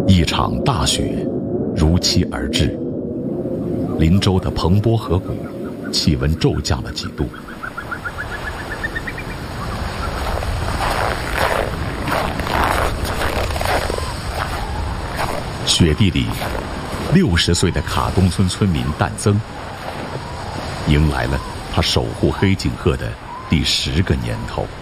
一场大雪如期而至，林州的彭波河谷气温骤降了几度。雪地里，60岁的卡东村村民旦增迎来了他守护黑颈鹤的第10个年头。